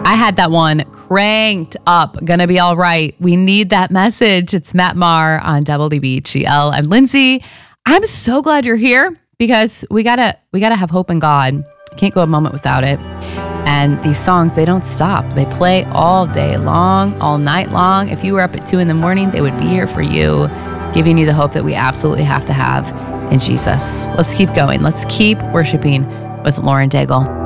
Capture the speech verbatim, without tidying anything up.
I had that one cranked up. Gonna be all right. We need that message. It's Matt Maher on W B H E L. I'm Lindsay. I'm so glad you're here because we gotta we gotta have hope in God. Can't go a moment without it. And these songs, they don't stop. They play all day long, all night long. If you were up at two in the morning, they would be here for you, giving you the hope that we absolutely have to have in Jesus. Let's keep going. Let's keep worshiping with Lauren Daigle.